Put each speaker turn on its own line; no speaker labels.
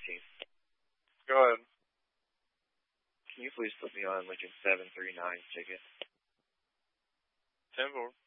Go ahead.
Can you please put me on Lincoln 739 ticket?
10-4.